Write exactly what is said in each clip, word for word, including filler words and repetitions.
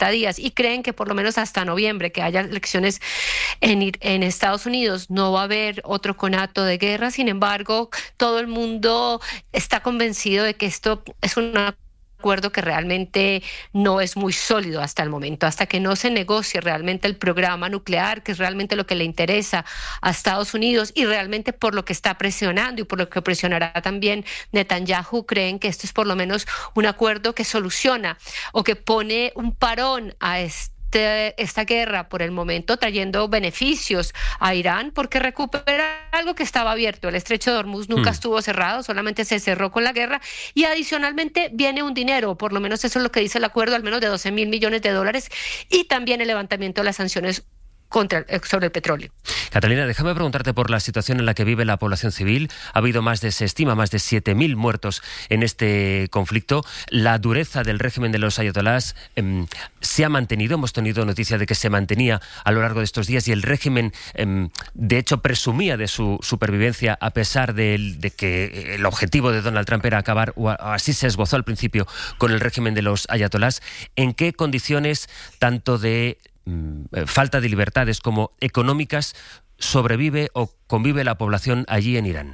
sesenta días y creen que por lo menos hasta noviembre, que haya elecciones en, en Estados Unidos, no va a haber otro conato de guerra. Sin embargo, todo el mundo está convencido de que esto es una acuerdo que realmente no es muy sólido hasta el momento, hasta que no se negocie realmente el programa nuclear, que es realmente lo que le interesa a Estados Unidos y realmente por lo que está presionando y por lo que presionará también Netanyahu. Creen que esto es por lo menos un acuerdo que soluciona o que pone un parón a este esta guerra por el momento, trayendo beneficios a Irán, porque recupera algo que estaba abierto. El estrecho de Hormuz nunca mm. estuvo cerrado, solamente se cerró con la guerra, y adicionalmente viene un dinero, por lo menos eso es lo que dice el acuerdo, al menos de doce mil millones de dólares, y también el levantamiento de las sanciones contra, sobre el petróleo. Catalina, déjame preguntarte por la situación en la que vive la población civil. Ha habido más de, se estima, más de siete mil muertos en este conflicto. La dureza del régimen de los ayatolás eh, se ha mantenido. Hemos tenido noticia de que se mantenía a lo largo de estos días y el régimen, eh, de hecho, presumía de su supervivencia a pesar de, de que el objetivo de Donald Trump era acabar, o así se esbozó al principio, con el régimen de los ayatolás. ¿En qué condiciones, tanto de falta de libertades como económicas, sobrevive o convive la población allí en Irán?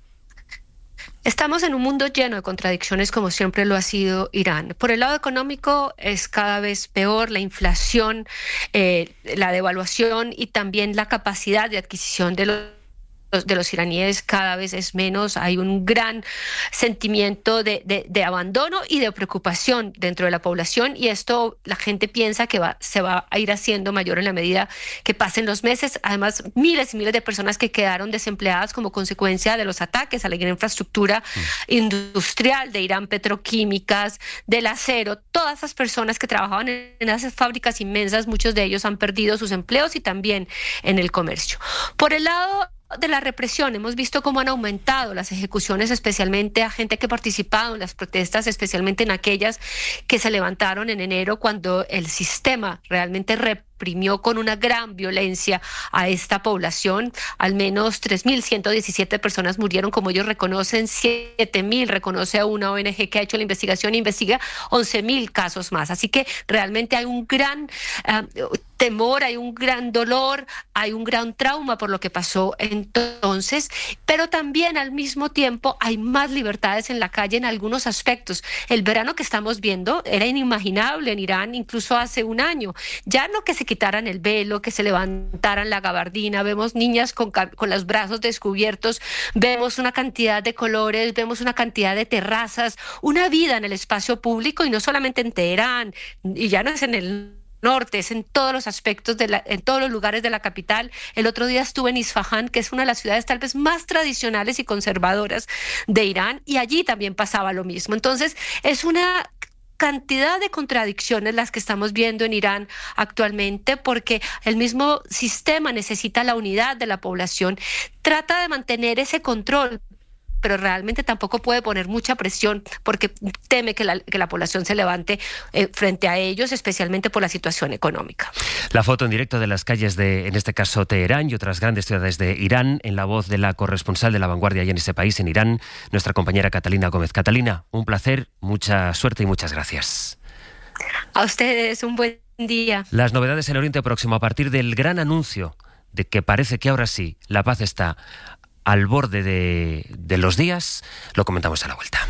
Estamos en un mundo lleno de contradicciones, como siempre lo ha sido Irán. Por el lado económico es cada vez peor la inflación, eh, la devaluación y también la capacidad de adquisición de los de los iraníes cada vez es menos. Hay un gran sentimiento de, de, de abandono y de preocupación dentro de la población, y esto la gente piensa que va, se va a ir haciendo mayor en la medida que pasen los meses. Además, miles y miles de personas que quedaron desempleadas como consecuencia de los ataques a la infraestructura mm. industrial de Irán, petroquímicas, del acero. Todas esas personas que trabajaban en, en esas fábricas inmensas, muchos de ellos han perdido sus empleos y también en el comercio. Por el lado de la represión, hemos visto cómo han aumentado las ejecuciones, especialmente a gente que ha participado en las protestas, especialmente en aquellas que se levantaron en enero, cuando el sistema realmente reprimió con una gran violencia a esta población. Al menos tres mil ciento diecisiete personas murieron, como ellos reconocen, siete mil reconoce a una O N G que ha hecho la investigación e investiga once mil casos más. Así que realmente hay un gran uh, temor, hay un gran dolor, hay un gran trauma por lo que pasó entonces, pero también al mismo tiempo hay más libertades en la calle en algunos aspectos. El verano que estamos viendo era inimaginable en Irán incluso hace un año. Ya no que se quitaran el velo, que se levantaran la gabardina, vemos niñas con, con los brazos descubiertos, vemos una cantidad de colores, vemos una cantidad de terrazas, una vida en el espacio público, y no solamente en Teherán, y ya no es en el norte, es en todos los aspectos, de la, en todos los lugares de la capital. El otro día estuve en Isfahán, que es una de las ciudades tal vez más tradicionales y conservadoras de Irán, y allí también pasaba lo mismo. Entonces, es una cantidad de contradicciones las que estamos viendo en Irán actualmente, porque el mismo sistema necesita la unidad de la población, trata de mantener ese control, pero realmente tampoco puede poner mucha presión porque teme que la, que la población se levante eh, frente a ellos, especialmente por la situación económica. La foto en directo de las calles de, en este caso, Teherán y otras grandes ciudades de Irán, en la voz de la corresponsal de La Vanguardia allá en ese país, en Irán, nuestra compañera Catalina Gómez. Catalina, un placer, mucha suerte y muchas gracias. A ustedes, un buen día. Las novedades en Oriente Próximo a partir del gran anuncio de que parece que ahora sí la paz está al borde de, de los días, lo comentamos a la vuelta.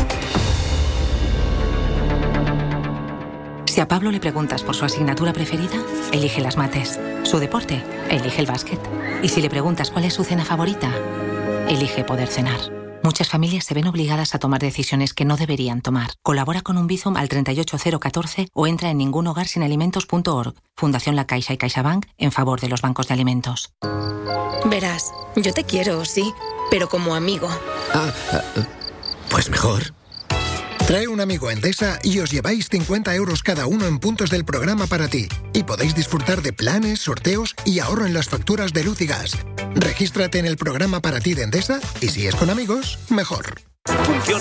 Si a Pablo le preguntas por su asignatura preferida, elige las mates. Su deporte, elige el básquet. Y si le preguntas cuál es su cena favorita, elige poder cenar. Muchas familias se ven obligadas a tomar decisiones que no deberían tomar. Colabora con un Bizum al treinta y ocho cero catorce o entra en ningunhogarsinalimentos punto org. Fundación La Caixa y CaixaBank en favor de los bancos de alimentos. Verás, yo te quiero, sí, pero como amigo. Ah, pues mejor. Trae un amigo a Endesa y os lleváis cincuenta euros cada uno en puntos del programa para ti. Y podéis disfrutar de planes, sorteos y ahorro en las facturas de luz y gas. Regístrate en el programa para ti de Endesa y si es con amigos, mejor. Funciona.